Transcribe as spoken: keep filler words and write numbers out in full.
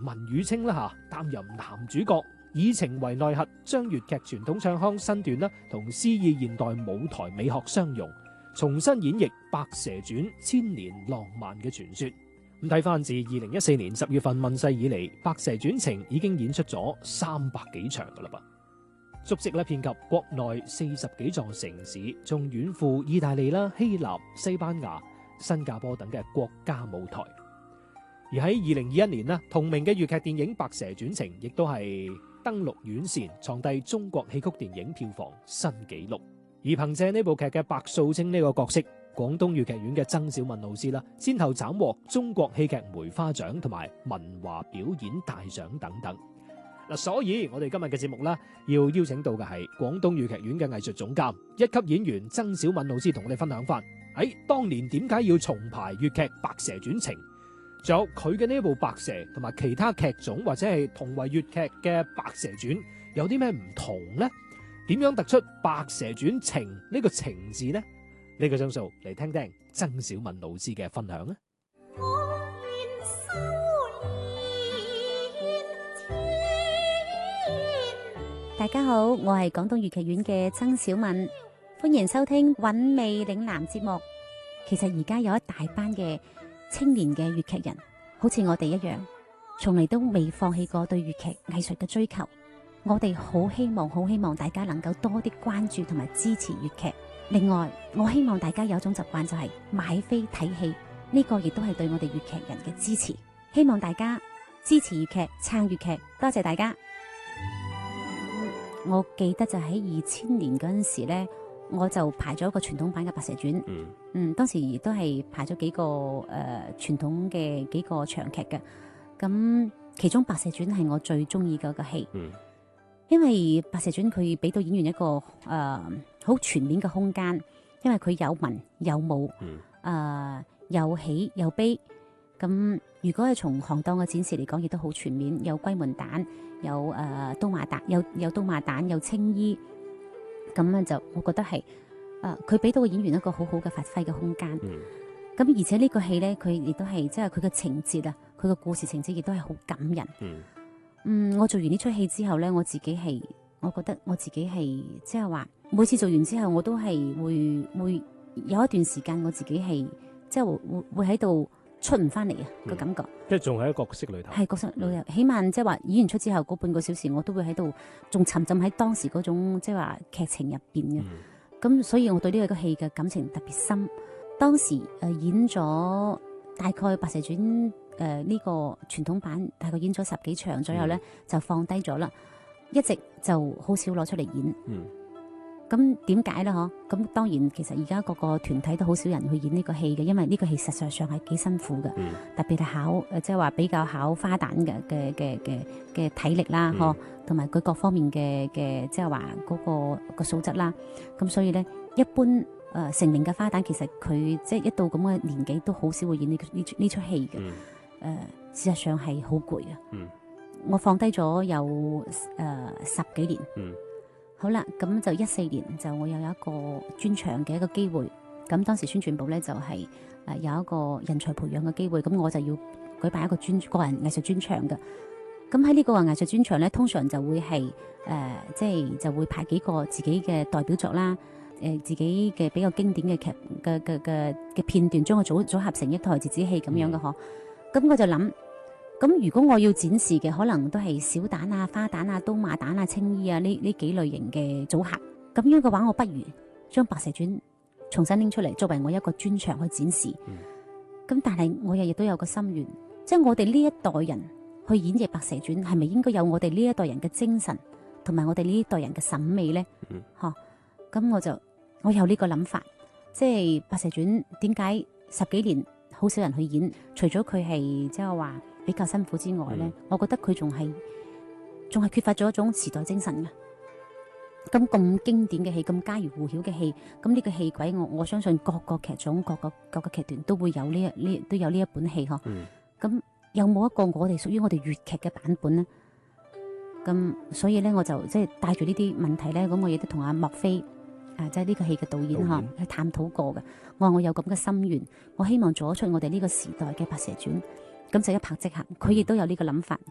文宇清啦嚇擔任男主角，以情為內核，將粵劇傳統唱腔身段啦同詩意現代舞台美學相融，重新演繹《白蛇傳》千年浪漫嘅傳說。咁睇翻自二零一四年十月份問世以嚟，《白蛇傳情》已經演出咗三百幾場噶啦噃。足跡咧遍及國內四十幾座城市，仲遠赴意大利啦、希臘、西班牙、新加坡等嘅國家舞台。而喺二零二一年呢，同名嘅粵劇電影《白蛇傳情》亦都係登陸院線，創締中國戲曲電影票房新紀錄。而憑借呢部劇嘅白素貞呢個角色，廣東粵劇院嘅曾小敏老師啦，先後斬獲中國戲劇梅花獎同埋文華表演大獎等等。嗱，所以我哋今日嘅節目咧，要邀請到嘅係廣東粵劇院嘅藝術總監、一級演員曾小敏老師，同我哋分享翻喺當年點解要重排粵劇《白蛇傳情》，仲有佢嘅呢部《白蛇》同埋其他劇種或者係同為粵劇嘅《白蛇傳》有啲咩唔同呢？點樣突出《白蛇傳情》呢個情字呢？呢個鐘數嚟聽聽曾小敏老師嘅分享啊！ 大家好，我係廣東粵劇院嘅曾小敏，歡迎收聽韻味嶺南節目。其實而家有一大班嘅青年嘅粵劇人，好似我哋一樣，從嚟都未放棄過對粵劇藝術嘅追求。我哋好希望，好希望大家能夠多啲關注同埋支持粵劇。另外，我希望大家有一種習慣，就係買飛睇戲，呢個亦都係對我哋粵劇人嘅支持。希望大家支持粵劇，撐粵劇，多謝大家。我記得就喺二千年嗰陣時咧，我就排咗一個傳統版嘅《白蛇傳》。嗯，嗯，當時亦都係排咗幾個誒傳、呃、統嘅幾個長劇嘅。咁其中《白蛇傳》係我最中意嘅個戲。嗯，因為《白蛇傳》佢俾到演員一個誒好、呃、全面嘅空間，因為佢有文有武，誒、嗯呃、有喜有悲。咁如果係從行當嘅展示嚟講，亦都好全面，有龜門旦，有誒、呃、刀馬旦，有有刀馬旦，有青衣。咁樣就我覺得係誒佢俾到個演員一個好好嘅發揮嘅空間。咁、嗯、而且呢個戲咧，佢亦都係即係佢嘅情節啊，佢嘅故事情節亦都係好感人。嗯，嗯，我做完呢出戲之後咧，我自己係我覺得我自己係即係話每次做完之後，我都係會會有一段時間我自己係即係會會喺度出唔翻嚟啊個感覺， 即係仲喺角色裏頭， 係角色裏頭，嗯、起碼即係話演完出之後嗰半個小時，我都會喺度仲沉浸喺當時嗰種即係話劇情入邊嘅。咁、嗯、所以我對呢個戲嘅感情特別深。當時誒、呃、演咗大概《白蛇傳》誒、呃、呢、這個傳統版，大概演咗十幾場左右咧，嗯、就放低咗啦，一直就好少攞出嚟演。嗯咁點解咧？嗬，咁當然其實而家各個團體都好少人去演呢個戲嘅，因為呢個戲實際上係幾辛苦嘅，嗯、特別係考誒，即係話比較考花旦嘅嘅嘅嘅嘅體力啦，嗬、嗯，同埋佢各方面嘅嘅即係話嗰個個素質啦。咁所以咧，一般誒、呃、成名嘅花旦其實佢即係一到咁嘅年紀都好少會演呢呢呢出戲嘅。誒、嗯呃，事實上係好攰啊。嗯、我放低咗有誒、呃、十幾年。嗯好啦，咁就一四年就我又有一個專場嘅一個機會，咁當時宣傳部咧就係、是、誒、呃、有一個人才培養嘅機會，咁我就要舉辦一個專個人藝術專場嘅。咁喺呢個藝術專場咧，通常就會係誒、呃、即係就會派幾個自己嘅代表作啦，誒、呃、自己嘅比較經典嘅劇嘅嘅嘅嘅片段，將佢組組合成一台折子戲咁樣嘅嗬。咁、嗯、我就諗。咁如果我要展示嘅可能都係小旦啊、花旦啊、刀馬旦啊、青衣啊呢呢幾類型嘅組合，咁樣嘅話，我不如將《白蛇傳》重新拎出嚟作為我一個專場去展示。咁、嗯、但係我又亦都有個心願，即係我哋呢一代人去演繹《白蛇傳》，係咪應該有我哋呢一代人嘅精神同埋我哋呢一代人嘅審美呢？吓、嗯，咁我就我有呢個諗法，即係《白蛇傳》點解十幾年好少人去演？除咗佢係即係話比較辛苦之外咧，嗯、我覺得佢仲係仲係缺乏咗一種時代精神嘅。咁咁經典嘅戲，咁家喻戶曉嘅戲，咁呢個戲軌，我我相信各個劇種、各個各個劇團都會有呢一呢都有呢一本戲嗬。咁、嗯、有冇一個我哋屬於我哋粵劇嘅版本咧？咁所以咧，我就即係帶住呢啲問題咧，咁我亦都同阿莫非啊，即係呢個戲嘅導演嗬去探討過嘅。我話我有咁嘅心願，我希望做得出我哋呢個時代嘅《白蛇傳》。咁就一拍即合，佢亦都有呢個諗法，